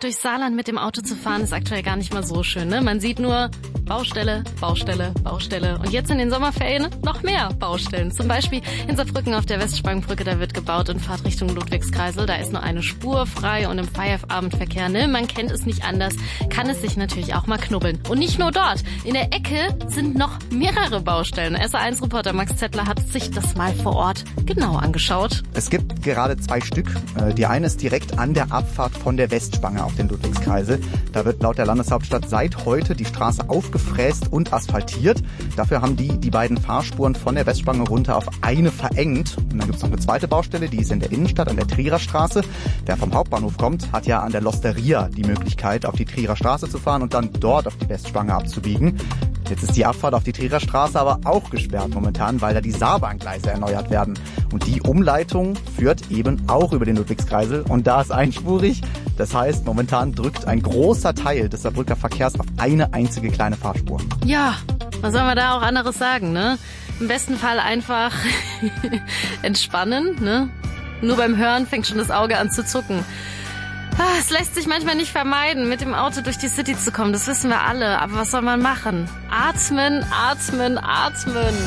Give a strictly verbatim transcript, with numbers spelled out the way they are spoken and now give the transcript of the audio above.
durchs Saarland mit dem Auto zu fahren ist aktuell gar nicht mal so schön, ne? Man sieht nur Baustelle, Baustelle, Baustelle. Und jetzt in den Sommerferien noch mehr Baustellen. Zum Beispiel in Saarbrücken auf der Westsprangbrücke, da wird gebaut in Fahrtrichtung Ludwigskreisel. Da ist nur eine Spur frei und im Feierabendverkehr, ne? Man kennt es nicht anders, kann es sich natürlich auch mal knubbeln. Und nicht nur dort. In der Ecke sind noch mehrere Baustellen. S A eins Reporter Max Zettler hat sich das mal vor Ort genau angeschaut. Es gibt gerade zwei Stück. Die eine ist direkt an der Abfahrt von der Westspange auf den Ludwigskreisel. Da wird laut der Landeshauptstadt seit heute die Straße aufgefräst und asphaltiert. Dafür haben die die beiden Fahrspuren von der Westspange runter auf eine verengt. Und dann gibt es noch eine zweite Baustelle, die ist in der Innenstadt an der Trierer Straße. Wer vom Hauptbahnhof kommt, hat ja an der Losteria die Möglichkeit, auf die Trierer Straße zu fahren und dann dort auf die Westspange abzubiegen. Jetzt ist die Abfahrt auf die Trierer Straße aber auch gesperrt momentan, weil da die Saarbahngleise erneuert werden. Und die Umleitung führt eben auch über den Ludwigskreisel und da ist einspurig. Das heißt, momentan drückt ein großer Teil des Saarbrücker Verkehrs auf eine einzige kleine Fahrspur. Ja, was soll man da auch anderes sagen, ne? Im besten Fall einfach entspannen, ne? Nur beim Hören fängt schon das Auge an zu zucken. Ah, es lässt sich manchmal nicht vermeiden, mit dem Auto durch die City zu kommen, das wissen wir alle. Aber was soll man machen? Atmen, atmen, atmen.